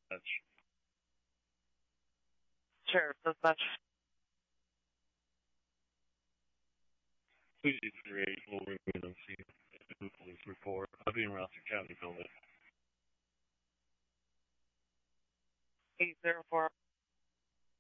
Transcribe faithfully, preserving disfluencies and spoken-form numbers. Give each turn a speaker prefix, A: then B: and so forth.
A: That's
B: Sheriff Dispatch.
A: two zero three eight will remain on scene. The police report. I'll be in Rosser County, Philip.
B: eight zero four